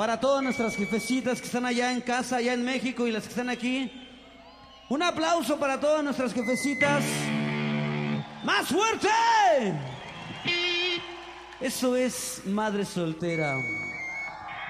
para todas nuestras jefecitas que están allá en casa, allá en México y las que están aquí. Un aplauso para todas nuestras jefecitas. ¡Más fuerte! Eso es Madre Soltera.